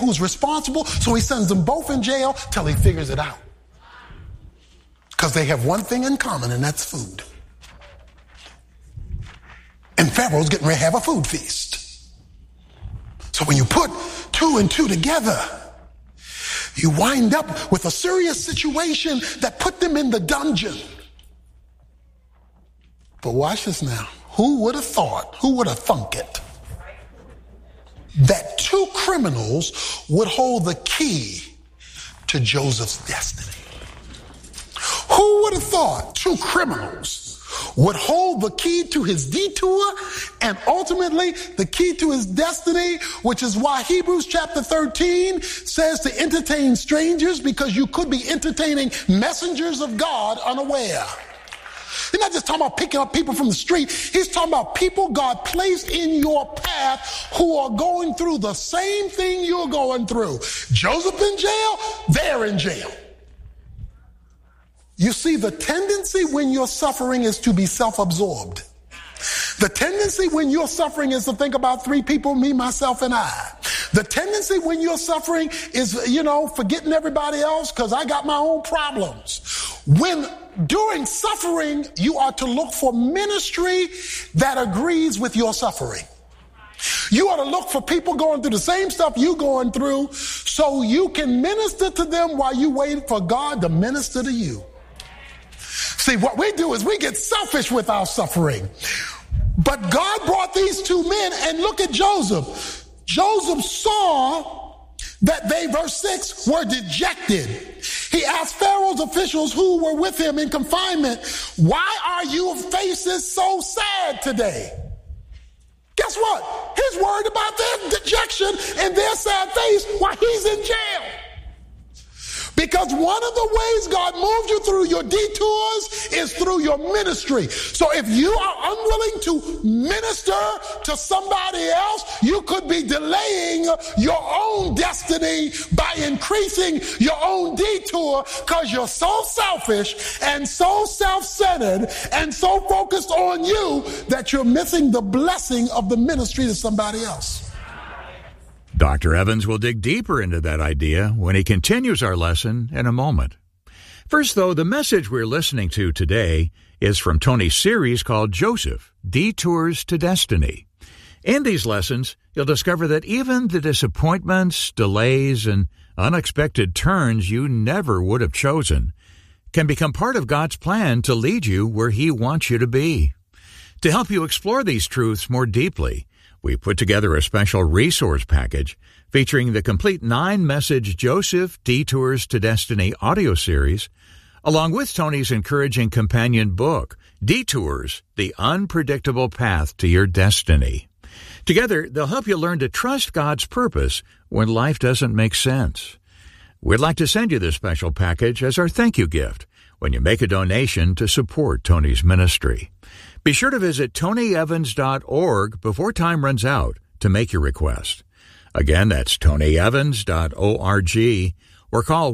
who's responsible, so he sends them both in jail till he figures it out. Because they have one thing in common, and that's food. And Pharaoh's getting ready to have a food feast. So when you put 2 and 2 together, you wind up with a serious situation that put them in the dungeon. But watch this now. Who would have thought, who would have thunk it, that 2 criminals would hold the key to Joseph's destiny? Who would have thought 2 criminals would hold the key to his detour and ultimately the key to his destiny, which is why Hebrews chapter 13 says to entertain strangers, because you could be entertaining messengers of God unaware. He's not just talking about picking up people from the street. He's talking about people God placed in your path who are going through the same thing you're going through. Joseph in jail, they're in jail. You see, the tendency when you're suffering is to be self-absorbed. The tendency when you're suffering is to think about 3 people, me, myself, and I. The tendency when you're suffering is, forgetting everybody else because I got my own problems. When during suffering, you are to look for ministry that agrees with your suffering. You ought to look for people going through the same stuff you're going through so you can minister to them while you wait for God to minister to you. See, what we do is we get selfish with our suffering. But God brought these 2 men, and look at Joseph. Joseph saw that they, verse 6, were dejected. He asked Pharaoh's officials who were with him in confinement, why are your faces so sad today? Guess what? He's worried about their dejection and their sad face while he's in jail. Because one of the ways God moves you through your detours is through your ministry. So if you are unwilling to minister to somebody else, you could be delaying your own destiny by increasing your own detour because you're so selfish and so self-centered and so focused on you that you're missing the blessing of the ministry to somebody else. Dr. Evans will dig deeper into that idea when he continues our lesson in a moment. First, though, the message we're listening to today is from Tony's series called Joseph, Detours to Destiny. In these lessons, you'll discover that even the disappointments, delays, and unexpected turns you never would have chosen can become part of God's plan to lead you where He wants you to be. To help you explore these truths more deeply, we put together a special resource package featuring the complete 9-message Joseph Detours to Destiny audio series, along with Tony's encouraging companion book, Detours, The Unpredictable Path to Your Destiny. Together, they'll help you learn to trust God's purpose when life doesn't make sense. We'd like to send you this special package as our thank you gift when you make a donation to support Tony's ministry. Be sure to visit tonyevans.org before time runs out to make your request. Again, that's tonyevans.org or call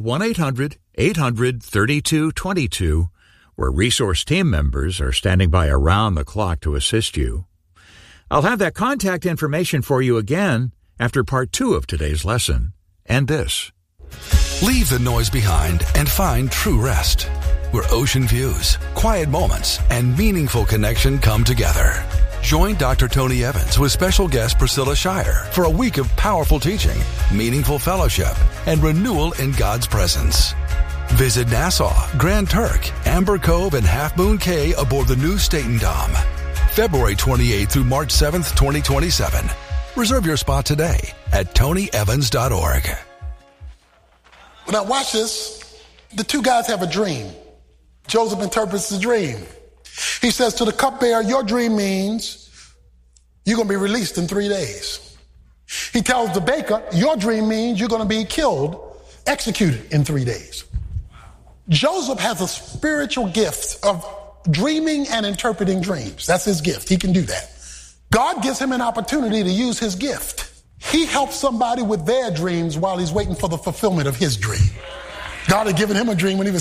1-800-800-3222, where resource team members are standing by around the clock to assist you. I'll have that contact information for you again after part 2 of today's lesson and this. Leave the noise behind and find true rest, where ocean views, quiet moments, and meaningful connection come together. Join Dr. Tony Evans with special guest Priscilla Shirer for a week of powerful teaching, meaningful fellowship, and renewal in God's presence. Visit Nassau, Grand Turk, Amber Cove, and Half Moon Cay aboard the new Statendom. February 28th through March 7th, 2027. Reserve your spot today at tonyevans.org. Now watch this. The 2 guys have a dream. Joseph interprets the dream. He says to the cupbearer, your dream means you're going to be released in 3 days. He tells the baker, your dream means you're going to be killed, executed in 3 days. Joseph has a spiritual gift of dreaming and interpreting dreams. That's his gift. He can do that. God gives him an opportunity to use his gift. He helps somebody with their dreams while he's waiting for the fulfillment of his dream. God had given him a dream when he was